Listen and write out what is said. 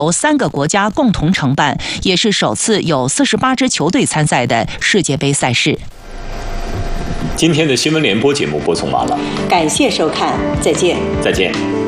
由3个国家共同承办，也是首次有48支球队参赛的世界杯赛事。 今天的新闻联播节目播送完了， 感谢收看，再见。 再见。